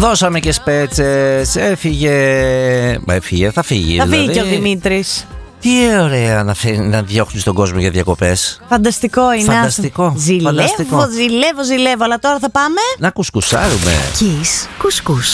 Δώσαμε και σπέτσες. Θα φύγει. Θα φύγει και ο Δημήτρης. Τι ωραία να διώχνεις τον κόσμο για διακοπές. Φανταστικό είναι. Φανταστικό. Ζηλεύω, αλλά τώρα θα πάμε να κουσκουσάρουμε. Kiss κουσκούς.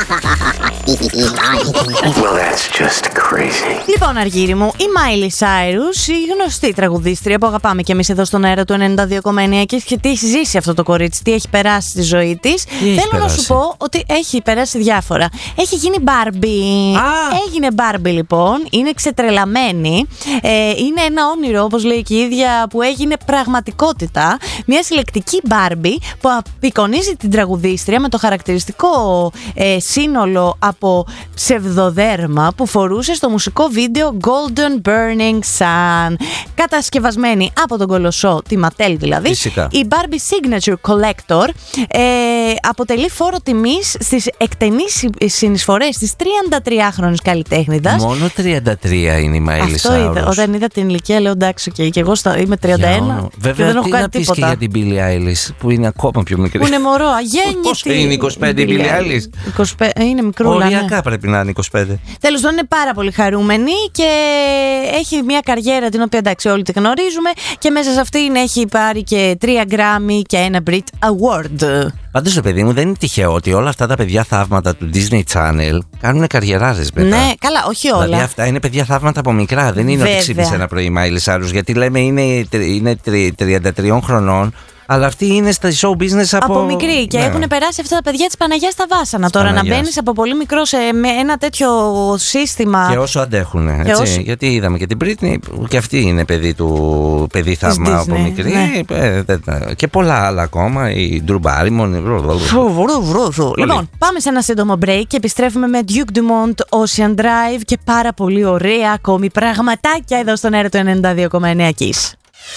Well, that's just crazy. Λοιπόν, Αργύρι μου, η Miley Cyrus, η γνωστή τραγουδίστρια που αγαπάμε κι εμείς εδώ στον αέρα του 92,9 και τι έχει ζήσει αυτό το κορίτσι, τι έχει περάσει στη ζωή της. Θέλω να σου πω ότι έχει περάσει διάφορα. Έχει γίνει Barbie. Έγινε Barbie, λοιπόν. Είναι ξετρελαμένη. Είναι ένα όνειρο, όπως λέει και η ίδια, που έγινε πραγματικότητα. Μια συλλεκτική Barbie που απεικονίζει την τραγουδίστρια με το χαρακτηριστικό σύνολο από ψευδοδέρμα που φορούσε στο μουσικό βίντεο Golden Burning Sun, κατασκευασμένη από τον κολοσσό, τη Mattel δηλαδή. Φυσικά. Η Barbie Signature Collector αποτελεί φόρο τιμής στις εκτενείς συνεισφορές της 33χρονης καλλιτέχνηδας. Μόνο 33 είναι η Miley Cyrus. Αυτό είδα. Όταν είδα την ηλικία λέω εντάξει, και εγώ είμαι 31. Βέβαια, δεν έχω τι κάνει να πεις τίποτα. και για την Billie Eilish που είναι ακόμα πιο μικρή. Που είναι μωρό, αγέννητη. Πόσο είναι 25 η Billie Eilish? 25, είναι μικρούλα. Οριακά πρέπει να είναι 25. Τέλος πάντων, είναι πάρα πολύ χαρούμενη και έχει μια καριέρα την οποία εντάξει όλοι τη γνωρίζουμε και μέσα σε αυτήν έχει πάρει και 3 Grammy και ένα Brit Award. Πάντως, παιδί μου, δεν είναι τυχαίο ότι όλα αυτά τα παιδιά θαύματα του Disney Channel κάνουν καριεράδες μετά. Ναι, καλά, όχι όλα. Δηλαδή αυτά είναι παιδιά θαύματα από μικρά. Δεν είναι ότι ξύπνησε ένα πρωί η Miley Cyrus, γιατί λέμε είναι 33 χρονών. Αλλά αυτή είναι στα show business από μικρή και έχουν περάσει αυτά τα παιδιά της Παναγιάς στα βάσανα. Τώρα Παναγιάς. Να μπαίνεις από πολύ μικρό με ένα τέτοιο σύστημα. Και όσο αντέχουν. Έτσι. Γιατί είδαμε και την Britney, και αυτή είναι παιδί θαύμα από μικρή. Ναι. Και πολλά άλλα ακόμα. Η Drew Barrymore. Λοιπόν, πάμε σε ένα σύντομο break και επιστρέφουμε με Duke Dumont, Ocean Drive και πάρα πολύ ωραία ακόμη πραγματάκια εδώ στον αέρα του 92,9 Kiss.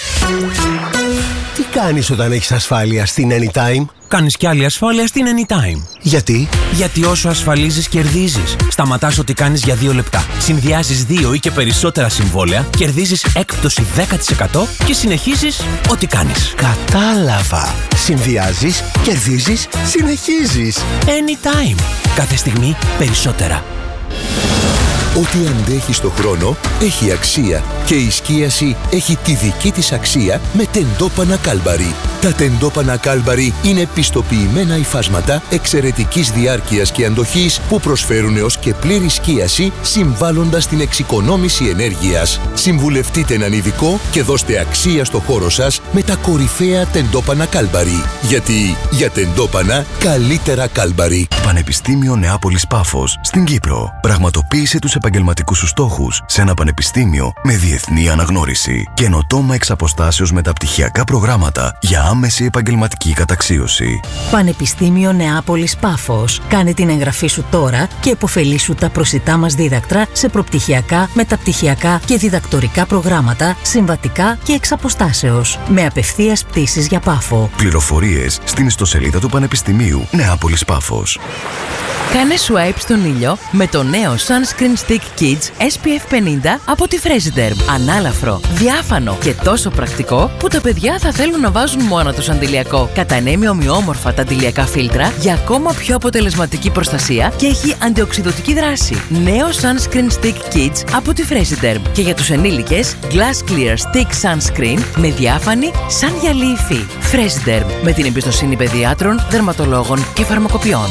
Τι κάνεις όταν έχεις ασφάλεια στην Anytime? Κάνεις κι άλλη ασφάλεια στην Anytime. Γιατί? Γιατί όσο ασφαλίζεις, κερδίζεις. Σταματάς ό,τι κάνεις για 2 λεπτά. Συνδυάζεις 2 ή και περισσότερα συμβόλαια, κερδίζεις έκπτωση 10% και συνεχίζεις ό,τι κάνεις. Κατάλαβα. Συνδυάζεις, κερδίζεις, συνεχίζεις. Anytime. Κάθε στιγμή περισσότερα. Ό,τι αντέχει στο χρόνο έχει αξία και η σκίαση έχει τη δική της αξία με τεντόπανα Κάλμπαρι. Τα τεντόπανα Κάλμπαρι είναι πιστοποιημένα υφάσματα εξαιρετικής διάρκειας και αντοχής που προσφέρουν έως και πλήρη σκίαση συμβάλλοντας την εξοικονόμηση ενέργειας. Συμβουλευτείτε έναν ειδικό και δώστε αξία στο χώρο σας με τα κορυφαία τεντόπανα Κάλμπαρι. Γιατί για τεντόπανα καλύτερα Κάλμπαρι. Πανεπιστήμιο Νεάπολης Πάφος στην Κύπρο. Πραγματοποίησε τους επαγγελματικούς σου στόχους σε ένα πανεπιστήμιο με διεθνή αναγνώριση. Καινοτόμα εξ αποστάσεως μεταπτυχιακά προγράμματα για άμεση επαγγελματική καταξίωση. Πανεπιστήμιο Νεάπολης Πάφος. Κάνε την εγγραφή σου τώρα και επωφελήσου τα προσιτά μας δίδακτρα σε προπτυχιακά, μεταπτυχιακά και διδακτορικά προγράμματα, συμβατικά και εξ αποστάσεως. Με απευθείας πτήσεις για Πάφο. Πληροφορίες στην ιστοσελίδα του Πανεπιστημίου Νεάπολης Πάφος. Κάνε swipe στον ήλιο με το νέο Sunscreen Stick Kids SPF 50 από τη Fresiderm. Ανάλαφρο, διάφανο και τόσο πρακτικό που τα παιδιά θα θέλουν να βάζουν μόνο τους αντιλιακό. Κατανέμει ομοιόμορφα τα αντιλιακά φίλτρα για ακόμα πιο αποτελεσματική προστασία και έχει αντιοξειδωτική δράση. Νέο Sunscreen Stick Kids από τη Fresiderm. Και για τους ενήλικες, Glass Clear Stick Sunscreen με διάφανη σαν γυαλί υφή. Fresiderm, με την εμπιστοσύνη παιδιάτρων, δερματολόγων και φαρμακοποιών.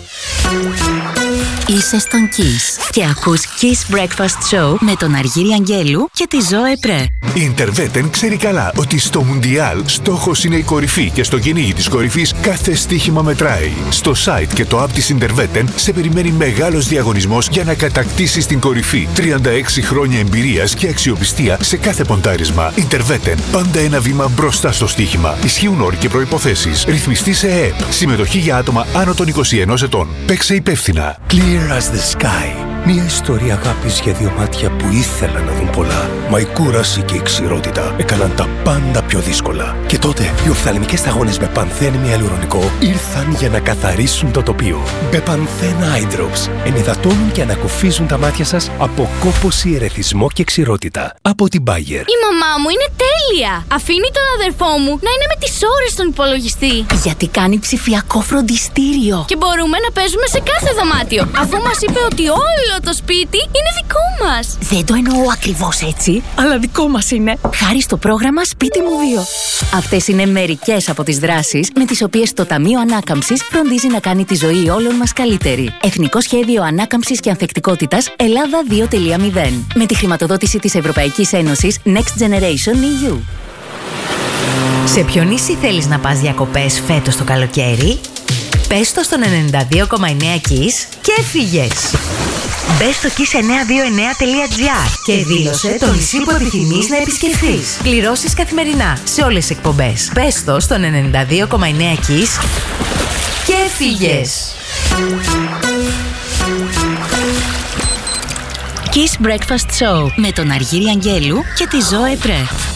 Είσαι στον Kiss και ακούς Kiss Breakfast Show με τον Αργύρη Αγγέλου και τη Ζώε Πρέ. Η Interveten ξέρει καλά ότι στο Μουντιάλ στόχος είναι η κορυφή και στο κυνήγι της κορυφής κάθε στοίχημα μετράει. Στο site και το app της Interveten σε περιμένει μεγάλος διαγωνισμός για να κατακτήσεις την κορυφή. 36 χρόνια εμπειρίας και αξιοπιστία σε κάθε ποντάρισμα. Interveten, πάντα ένα βήμα μπροστά στο στοίχημα. Ισχύουν όροι και προϋποθέσεις. Ρυθμιστή σε ΕΕΠ. Συμμετοχή για άτομα άνω των 21 ετών. Παίξε υπεύθυνα. Clear as the sky. Μια ιστορία αγάπης για δύο μάτια που ήθελαν να δουν πολλά. Μα η κούραση και η ξηρότητα έκαναν τα πάντα πιο δύσκολα. Και τότε οι οφθαλμικές σταγόνες Μπεπανθέν με αλουρονικό ήρθαν για να καθαρίσουν το τοπίο. Μπεπανθέν Eye Drops ενυδατώνουν και ανακουφίζουν τα μάτια σας από κόπωση, ερεθισμό και ξηρότητα. Από την Bayer. Η μαμά μου είναι τέλεια! Αφήνει τον αδερφό μου να είναι με τις ώρες στον υπολογιστή. Γιατί κάνει ψηφιακό φροντιστήριο. Και μπορούμε να παίζουμε σε κάθε δωμάτιο. Αφού μας είπε ότι όλο το σπίτι είναι δικό μας. Δεν το εννοώ ακριβώς έτσι, αλλά δικό μας είναι. Χάρη στο πρόγραμμα Σπίτι μου 2. Αυτές είναι μερικές από τις δράσεις με τις οποίες το Ταμείο Ανάκαμψης φροντίζει να κάνει τη ζωή όλων μας καλύτερη. Εθνικό Σχέδιο Ανάκαμψης και Ανθεκτικότητας Ελλάδα 2.0. Με τη χρηματοδότηση της Ευρωπαϊκής Ένωσης Next Generation EU. Σε ποιο νησί θέλεις να πας διακοπές φέτος το καλοκαίρι? Πες το στον 92,9 Kiss και έφυγες. Μπες στο kiss929.gr και δήλωσε το νησί που επιθυμείς να επισκεφθείς. Κληρώσεις καθημερινά σε όλες τις εκπομπές. Πες το στον 92,9 Kiss και έφυγες. Kiss Breakfast Show με τον Αργύρη Αγγέλου και τη Ζωέ Πρέ.